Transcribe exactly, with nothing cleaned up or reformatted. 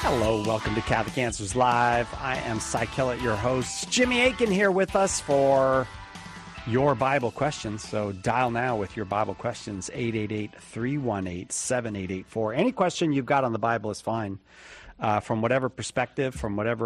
Hello, welcome to Catholic Answers Live. I am Cy Kellett, your host. Jimmy Akin here with us for your Bible questions. So dial now with your Bible questions, eight eight eight, three one eight, seven eight eight four. Any question you've got on the Bible is fine, uh, from whatever perspective, from whatever